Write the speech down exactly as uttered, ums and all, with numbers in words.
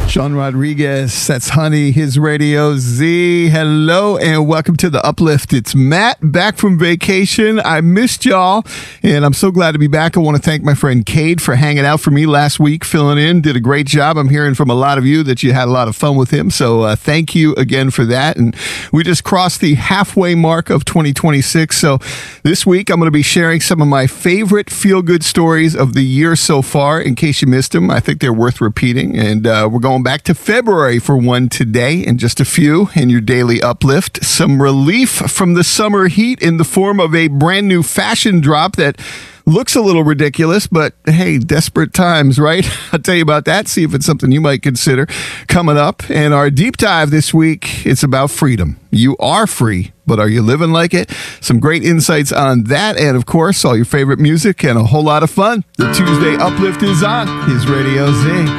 Sean Rodriguez, that's Honey, his Radio Z. Hello and welcome to The Uplift. It's Matt back from vacation. I missed y'all and I'm so glad to be back. I want to thank my friend Cade for hanging out for me last week, filling in. Did a great job. I'm hearing from a lot of you that you had a lot of fun with him. So uh, thank you again for that. And we just crossed the halfway mark of twenty twenty-six. So this week I'm going to be sharing some of my favorite feel-good stories of the year so far. In case you missed them, I think they're worth repeating. And uh, we're going back to February for one today, and just a few in your daily uplift. Some relief from the summer heat in the form of a brand new fashion drop that looks a little ridiculous, but hey, desperate times, right? I'll tell you about that, see if it's something you might consider coming up. And our deep dive this week, it's about freedom. You are free, but are you living like it? Some great insights on that, and of course, all your favorite music and a whole lot of fun. The Tuesday Uplift is on his Radio Z.